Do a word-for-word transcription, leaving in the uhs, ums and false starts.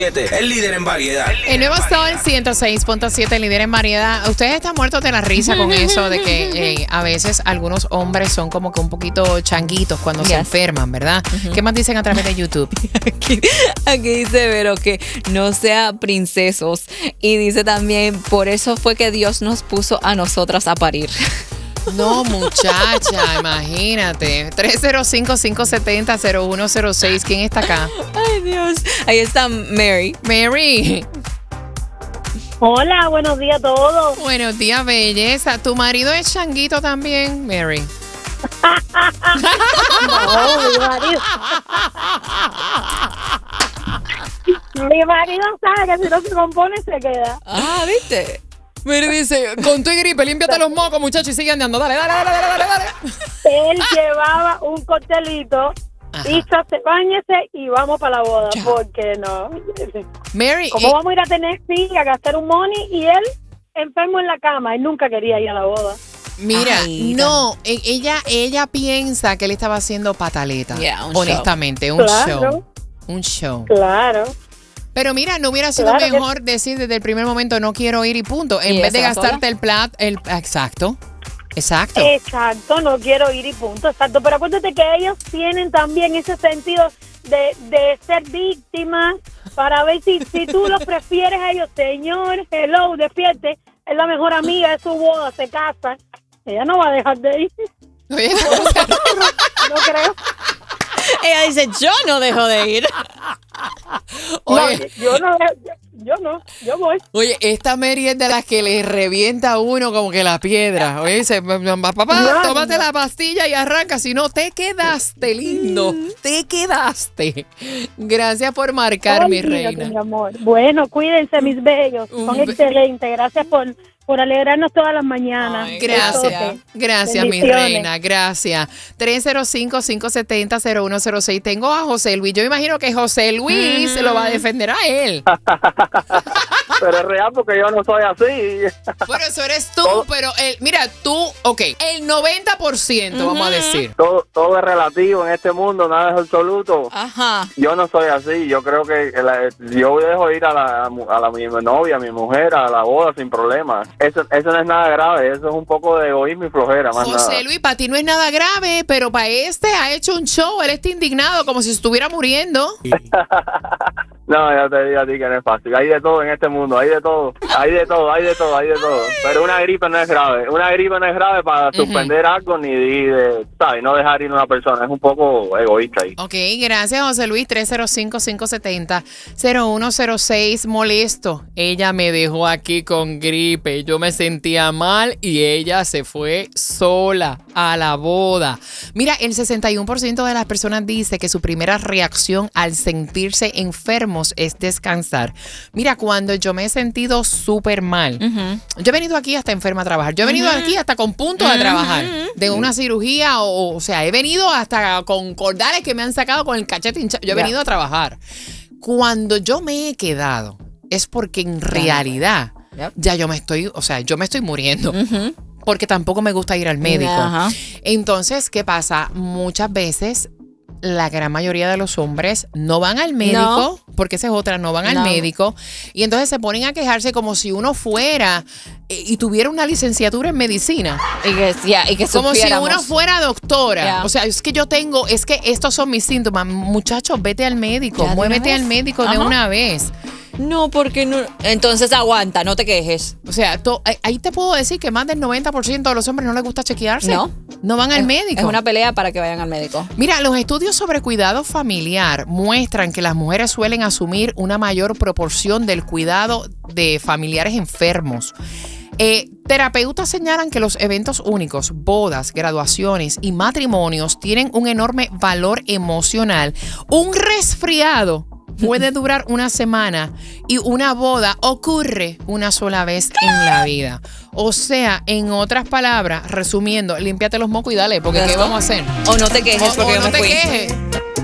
El líder en variedad. El nuevo Sol ciento seis punto siete, el líder en variedad. Ustedes están muertos de la risa con eso de que eh, a veces algunos hombres son como que un poquito changuitos cuando yes. se enferman, ¿verdad? Uh-huh. ¿Qué más dicen a través de YouTube? Aquí, aquí dice Vero que no sea princesos. Y dice también, por eso fue que Dios nos puso a nosotras a parir. No, muchacha, imagínate. tres cero cinco, cinco siete cero, cero uno cero seis. ¿Quién está acá? Ay, Dios. Ahí está Mary. Mary. Hola, buenos días a todos. Buenos días, belleza. ¿Tu marido es changuito también, Mary? No, mi marido. Mi marido sabe que si no se compone se queda. Ah, ¿viste? Mire, dice, con tu gripe, límpiate los mocos, muchachos, y sigue andando. Dale, dale, dale, dale, dale. Él llevaba un coctelito. Y se báñese y vamos para la boda. Ya. Porque no. Mary. ¿Cómo eh, vamos a ir a tener sí, a gastar un money? Y él enfermo en la cama. Él nunca quería ir a la boda. Mira, Ay, no, ella ella piensa que él estaba haciendo pataleta. Yeah, un honestamente, show. un claro. show. Un show. Claro. Pero mira, no hubiera sido claro mejor que... decir desde el primer momento no quiero ir y punto. En ¿Y vez de gastarte sola? el plato, el exacto. Exacto. Exacto, no quiero ir y punto. Exacto. Pero acuérdate que ellos tienen también ese sentido de, de ser víctimas para ver si, si tú los prefieres a ellos. Señor, hello, despierte. Es la mejor amiga de su boda, se casan. Ella no va a dejar de ir. Oye, no, no creo. Ella dice, yo no dejo de ir. Oye, no, yo no, yo, yo no, yo voy. Oye, esta Mary es de las que le revienta a uno como que la piedra. Oye, dice, papá, no, tómate no. la pastilla y arranca, si no te quedaste, lindo, te quedaste. Gracias por marcar, Ay, mi reina. Mi amor. Bueno, cuídense, mis bellos, son be- excelentes. Gracias por... por alegrarnos todas las mañanas. Ay, gracias, gracias mi reina, gracias. tres cero cinco, cinco siete cero, cero uno cero seis. Tengo a José Luis. Yo imagino que José Luis mm. se lo va a defender a él. Pero es real porque yo no soy así. Bueno, eso eres tú, todo, pero el, mira, tú, ok, el noventa por ciento, uh-huh. vamos a decir. Todo, todo es relativo en este mundo, nada es absoluto. Ajá. Yo no soy así, yo creo que la, yo dejo ir a la a la mi novia, a mi mujer, a la boda sin problema. Eso, eso no es nada grave, eso es un poco de egoísmo y flojera, más José nada. José Luis, para ti no es nada grave, pero para este ha hecho un show, él está indignado como si estuviera muriendo. No, ya te digo a ti que no es fácil. Hay de todo en este mundo, hay de todo, hay de todo, hay de todo, hay de todo. Pero una gripe no es grave. Una gripe no es grave para uh-huh. suspender algo ni de, ¿sabes? No dejar ir a una persona. Es un poco egoísta ahí. Ok, gracias, José Luis. tres cero cinco, cinco siete cero, cero uno cero seis. Molesto. Ella me dejó aquí con gripe. Yo me sentía mal y ella se fue sola a la boda. Mira, el sesenta y uno por ciento de las personas dice que su primera reacción al sentirse enfermos es descansar. Mira, cuando yo me he sentido súper mal, uh-huh. yo he venido aquí hasta enferma a trabajar. Yo he venido uh-huh. aquí hasta con puntos uh-huh. de trabajar, de una cirugía, o, o sea, he venido hasta con cordales que me han sacado con el cachete hinchado. Yo he yeah. venido a trabajar. Cuando yo me he quedado, es porque en realidad yep. ya yo me estoy, o sea, yo me estoy muriendo. Uh-huh. Porque tampoco me gusta ir al médico. Uh-huh. Entonces, ¿qué pasa? Muchas veces la gran mayoría de los hombres no van al médico, no. porque esa es otra, no van no. al médico, y entonces se ponen a quejarse como si uno fuera eh, y tuviera una licenciatura en medicina. Y que, yeah, y que como si uno fuera doctora. Yeah. O sea, es que yo tengo, es que estos son mis síntomas. Muchachos, vete al médico, ¿Ya muévete al médico Ajá. de una vez. No, porque no. Entonces aguanta, no te quejes. O sea, to, ahí te puedo decir que más del noventa por ciento de los hombres no les gusta chequearse. No. No van es, al médico. Es una pelea para que vayan al médico. Mira, los estudios sobre cuidado familiar muestran que las mujeres suelen asumir una mayor proporción del cuidado de familiares enfermos. Eh, terapeutas señalan que los eventos únicos, bodas, graduaciones y matrimonios tienen un enorme valor emocional. Un resfriado puede durar una semana y una boda ocurre una sola vez en la vida. O sea, en otras palabras, resumiendo, límpiate los mocos y dale, porque ¿qué vamos a hacer? O no te quejes o, porque o yo no me te fui. quejes.